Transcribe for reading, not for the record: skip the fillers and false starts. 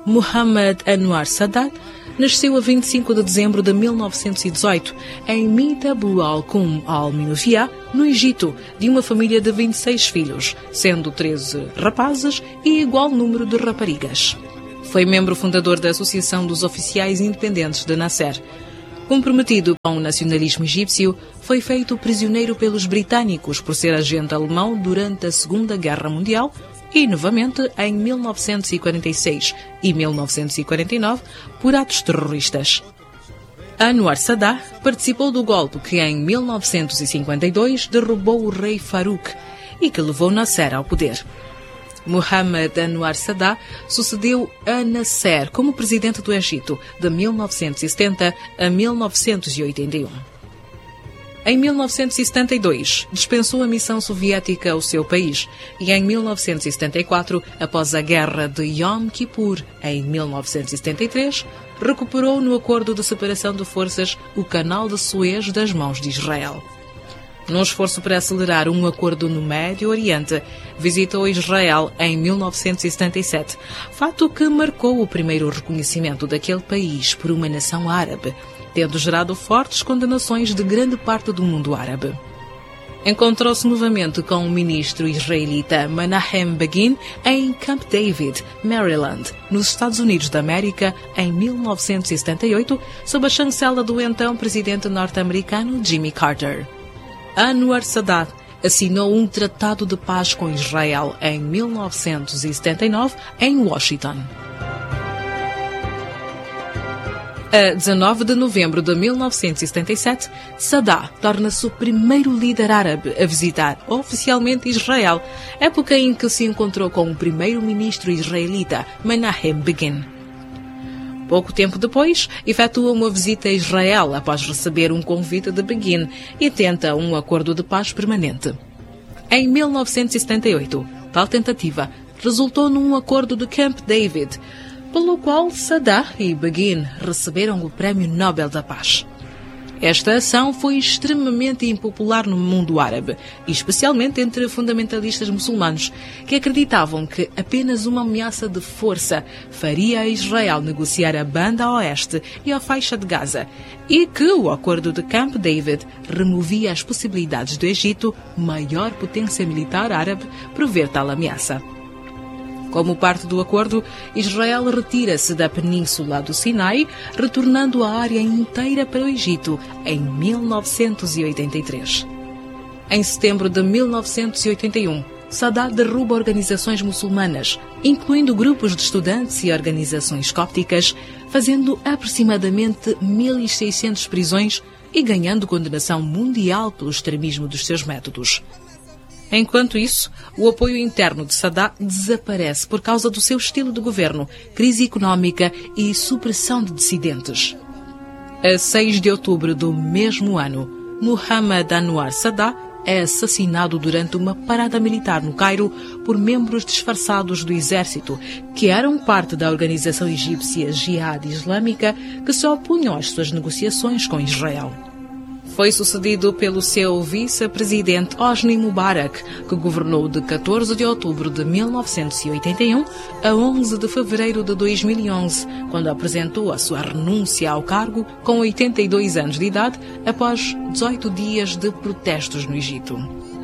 Muhammad Anwar Sadat nasceu a 25 de dezembro de 1918 em Mitabu al-Qum al-Minufia, no Egito, de uma família de 26 filhos, sendo 13 rapazes e igual número de raparigas. Foi membro fundador da Associação dos Oficiais Independentes de Nasser. Comprometido com o nacionalismo egípcio, foi feito prisioneiro pelos britânicos por ser agente alemão durante a Segunda Guerra Mundial e, novamente, em 1946 e 1949, por atos terroristas. Anwar Sadat participou do golpe que, em 1952, derrubou o rei Farouk e que levou Nasser ao poder. Muhammad Anwar Sadat sucedeu a Nasser como presidente do Egito de 1970 a 1981. Em 1972, dispensou a missão soviética ao seu país e em 1974, após a guerra de Yom Kippur, em 1973, recuperou no acordo de separação de forças o canal de Suez das mãos de Israel. Num esforço para acelerar um acordo no Médio Oriente, visitou Israel em 1977, fato que marcou o primeiro reconhecimento daquele país por uma nação árabe, tendo gerado fortes condenações de grande parte do mundo árabe. Encontrou-se novamente com o ministro israelita Menahem Begin em Camp David, Maryland, nos Estados Unidos da América, em 1978, sob a chancela do então presidente norte-americano Jimmy Carter. Anwar Sadat assinou um tratado de paz com Israel em 1979, em Washington. A 19 de novembro de 1977, Sadat torna-se o primeiro líder árabe a visitar oficialmente Israel, época em que se encontrou com o primeiro-ministro israelita Menahem Begin. Pouco tempo depois, efetua uma visita a Israel após receber um convite de Begin e tenta um acordo de paz permanente. Em 1978, tal tentativa resultou num acordo de Camp David, pelo qual Sadat e Begin receberam o Prémio Nobel da Paz. Esta ação foi extremamente impopular no mundo árabe, especialmente entre fundamentalistas muçulmanos, que acreditavam que apenas uma ameaça de força faria a Israel negociar a banda a oeste e a faixa de Gaza, e que o acordo de Camp David removia as possibilidades do Egito, maior potência militar árabe, prever tal ameaça. Como parte do acordo, Israel retira-se da península do Sinai, retornando a área inteira para o Egito em 1983. Em setembro de 1981, Sadat derruba organizações muçulmanas, incluindo grupos de estudantes e organizações cópticas, fazendo aproximadamente 1.600 prisões e ganhando condenação mundial pelo extremismo dos seus métodos. Enquanto isso, o apoio interno de Sadat desaparece por causa do seu estilo de governo, crise económica e supressão de dissidentes. A 6 de outubro do mesmo ano, Muhammad Anwar Sadat é assassinado durante uma parada militar no Cairo por membros disfarçados do exército, que eram parte da organização egípcia Jihad Islâmica, que se opunham às suas negociações com Israel. Foi sucedido pelo seu vice-presidente Hosni Mubarak, que governou de 14 de outubro de 1981 a 11 de fevereiro de 2011, quando apresentou a sua renúncia ao cargo com 82 anos de idade, após 18 dias de protestos no Egito.